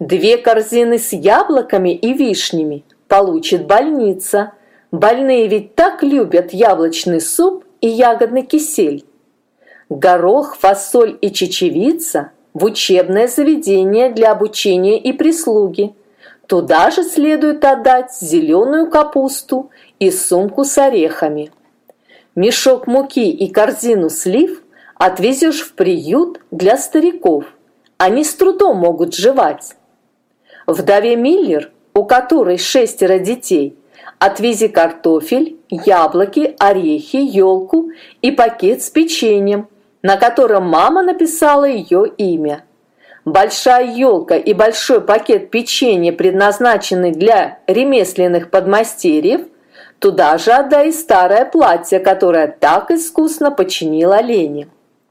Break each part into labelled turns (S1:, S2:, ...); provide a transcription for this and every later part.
S1: 2 корзины с яблоками и вишнями получит больница. Больные ведь так любят яблочный суп и ягодный кисель. Горох, фасоль и чечевица в учебное заведение для обучения и прислуги. Туда же следует отдать зеленую капусту и сумку с орехами. Мешок муки и корзину слив отвезешь в приют для стариков. Они с трудом могут жевать. Вдове Миллер, у которой 6 детей, отвези картофель, яблоки, орехи, елку и пакет с печеньем, на котором мама написала ее имя. Большая елка и большой пакет печенья, предназначенный для ремесленных подмастерьев, туда же отдай и старое платье, которое так искусно починила Лене.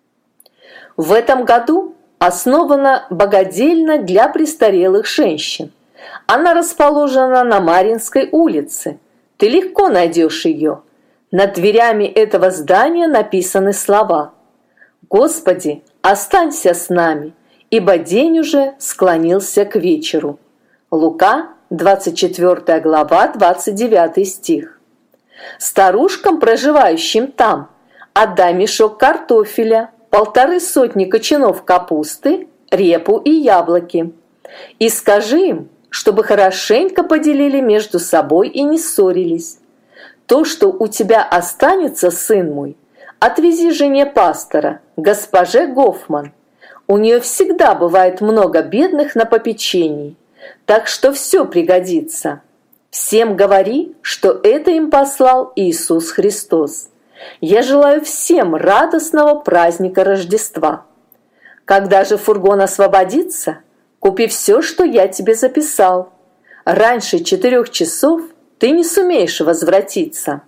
S1: В этом году основана богадельня для престарелых женщин. Она расположена на Марьинской улице. Ты легко найдешь ее. Над дверями этого здания написаны слова: «Господи, останься с нами, ибо день уже склонился к вечеру». Лука, 24 глава, 29 стих. Старушкам, проживающим там, отдай мешок картофеля, 1,5 сотни кочанов капусты, репу и яблоки. И скажи им, чтобы хорошенько поделили между собой и не ссорились. То, что у тебя останется, сын мой, отвези жене пастора, госпоже Гофман. У нее всегда бывает много бедных на попечении, так что все пригодится. Всем говори, что это им послал Иисус Христос. Я желаю всем радостного праздника Рождества. Когда же фургон освободится, купи все, что я тебе записал. Раньше 4 часов ты не сумеешь возвратиться».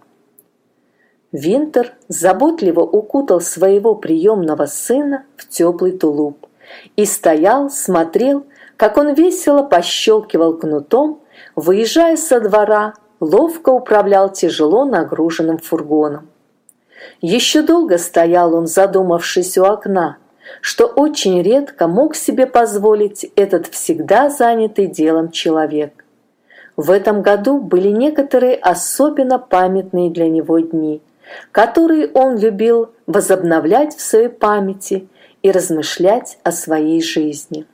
S1: Винтер заботливо укутал своего приемного сына в теплый тулуп и стоял, смотрел, как он весело пощелкивал кнутом, выезжая со двора, ловко управлял тяжело нагруженным фургоном. Еще долго стоял он, задумавшись у окна, что очень редко мог себе позволить этот всегда занятый делом человек. В этом году были некоторые особенно памятные для него дни, которые он любил возобновлять в своей памяти и размышлять о своей жизни.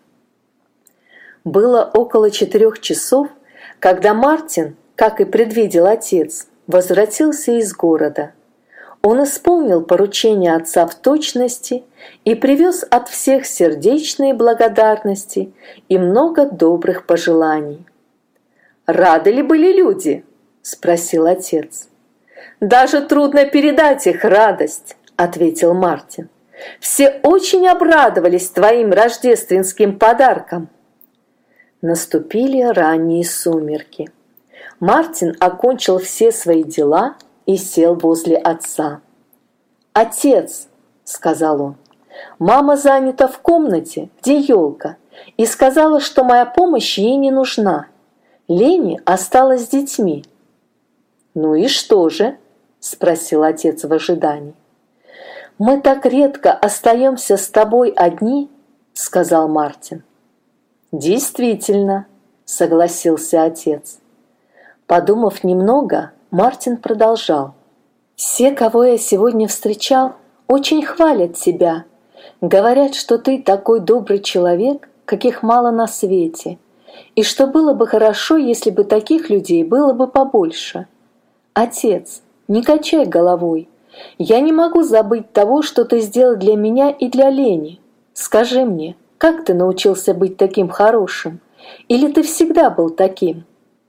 S1: Было около 4 часов, когда Мартин, как и предвидел отец, возвратился из города. Он исполнил поручение отца в точности и привез от всех сердечные благодарности и много добрых пожеланий. «Рады ли были люди?» – спросил отец. «Даже трудно передать их радость», – ответил Мартин. «Все очень обрадовались твоим рождественским подарком». Наступили ранние сумерки. Мартин окончил все свои дела и сел возле отца. «Отец», – сказал он, – «мама занята в комнате, где елка, и сказала, что моя помощь ей не нужна. Лене осталась с детьми». «Ну и что же?» – спросил отец в ожидании. «Мы так редко остаемся с тобой одни», – сказал Мартин. «Действительно», – согласился отец. Подумав немного, Мартин продолжал. «Все, кого я сегодня встречал, очень хвалят тебя. Говорят, что ты такой добрый человек, каких мало на свете, и что было бы хорошо, если бы таких людей было бы побольше. Отец, не качай головой. Я не могу забыть того, что ты сделал для меня и для Лени. Скажи мне, как ты научился быть таким хорошим? Или ты всегда был таким?»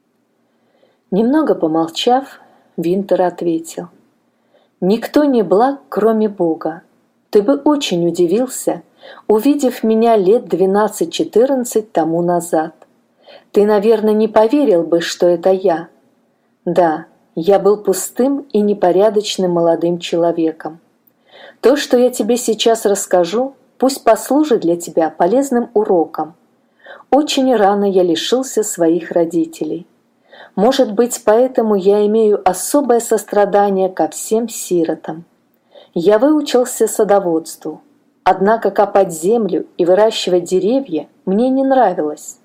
S1: Немного помолчав, Винтер ответил. «Никто не благ, кроме Бога. Ты бы очень удивился, увидев меня лет 12-14 тому назад. Ты, наверное, не поверил бы, что это я. Да, я был пустым и непорядочным молодым человеком. То, что я тебе сейчас расскажу, пусть послужит для тебя полезным уроком. Очень рано я лишился своих родителей. Может быть, поэтому я имею особое сострадание ко всем сиротам. Я выучился садоводству, однако копать землю и выращивать деревья мне не нравилось.